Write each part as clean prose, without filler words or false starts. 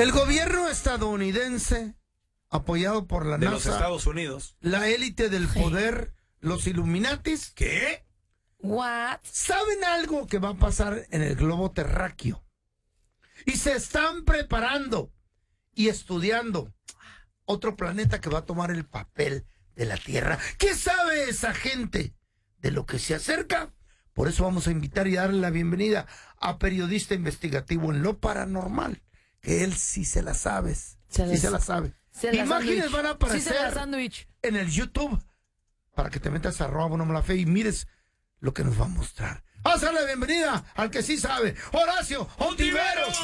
El gobierno estadounidense, apoyado por la de NASA, los Estados Unidos, la élite del poder, los Illuminatis, ¿qué? What? ¿saben algo que va a pasar en el globo terráqueo? Y se están preparando y estudiando otro planeta que va a tomar el papel de la Tierra. ¿Qué sabe esa gente de lo que se acerca? Por eso vamos a invitar y darle la bienvenida a periodista investigativo en lo paranormal, que él sí se la sabe. Sí se la sabe. Imágenes van a aparecer en el YouTube para que te metas a @BonoMoLaFe y mires lo que nos va a mostrar. Vamos a darle la bienvenida al que sí sabe, Horacio Ontiveros.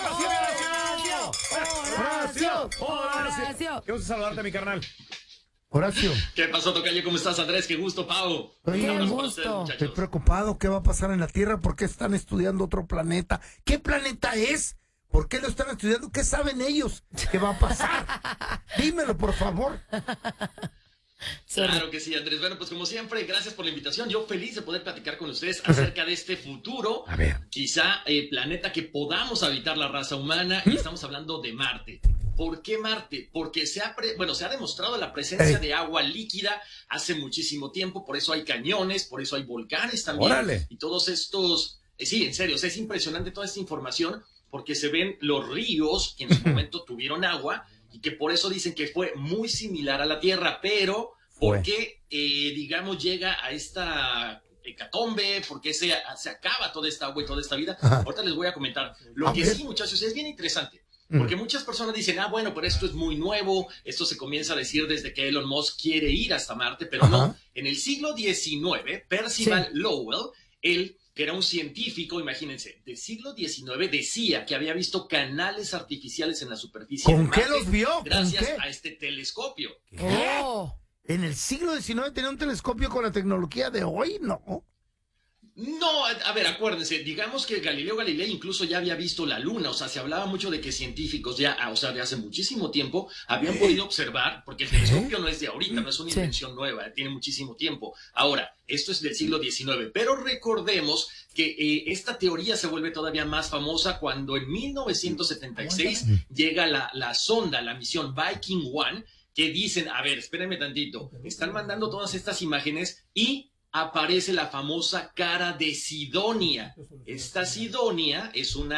¡Horacio! Qué gusto saludarte, mi carnal. Horacio. ¿Qué pasó, tocayo? ¿Cómo estás, Andrés? Qué gusto, Pau. Oye, Un abrazo para gusto. ustedes, muchachos. Estoy preocupado. ¿Qué va a pasar en la Tierra? ¿Por qué están estudiando otro planeta? ¿Qué planeta es? ¿Por qué lo están estudiando? ¿Qué saben ellos que va a pasar? Dímelo, por favor. Claro que sí, Andrés. Bueno, pues como siempre, gracias por la invitación. Yo feliz de poder platicar con ustedes acerca de este futuro, A ver. quizá planeta que podamos habitar la raza humana, y estamos hablando de Marte. ¿Por qué Marte? Porque se ha demostrado la presencia de agua líquida hace muchísimo tiempo, por eso hay cañones, por eso hay volcanes también. ¡Órale! Y todos estos, sí, en serio, o sea, es impresionante toda esta información, porque se ven los ríos que en su momento tuvieron agua, y que por eso dicen que fue muy similar a la Tierra, pero ¿por qué, digamos, llega a esta hecatombe? ¿Por qué se acaba toda esta agua y toda esta vida? Ajá. Ahorita les voy a comentar. Lo que sí, muchachos, es bien interesante. Porque muchas personas dicen, bueno, pero esto es muy nuevo, esto se comienza a decir desde que Elon Musk quiere ir hasta Marte, pero no. En el siglo XIX, Percival Lowell, él, que era un científico, imagínense, del siglo XIX, decía que había visto canales artificiales en la superficie de ¿Con Marte qué los vio? ¿Con gracias qué? a este telescopio. Oh. En el siglo XIX tenía un telescopio con la tecnología de hoy, ¿no? No, a ver, acuérdense, digamos que Galileo Galilei incluso ya había visto la luna, o sea, se hablaba mucho de que científicos ya, o sea, de hace muchísimo tiempo, habían podido observar, porque el telescopio no es de ahorita, no es una invención nueva, tiene muchísimo tiempo. Ahora, esto es del siglo XIX, pero recordemos que esta teoría se vuelve todavía más famosa cuando en 1976 llega la sonda, la misión Viking 1, que dicen, a ver, espérenme tantito, están mandando todas estas imágenes y aparece la famosa cara de Sidonia. Esta Sidonia es un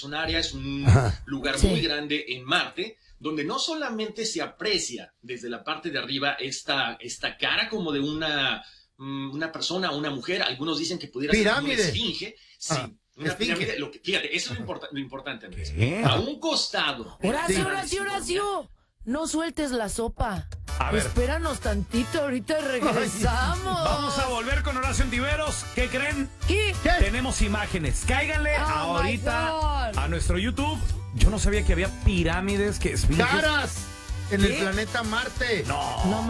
lugar muy grande en Marte, donde no solamente se aprecia desde la parte de arriba esta cara como de una persona, una mujer, algunos dicen que pudiera ser una esfinge. Sí. Una pirámide, fíjate, eso es lo importante, Andrés. A un costado. Horacio, no sueltes la sopa. A ver. Espéranos tantito, ahorita regresamos. Vamos a volver con Horacio Ontiveros. ¿Qué creen? ¿Qué? Tenemos imágenes. Cáiganle ahorita my God. a nuestro YouTube. Yo no sabía que había pirámides, que esfinges. ¡Caras! En el planeta Marte. No.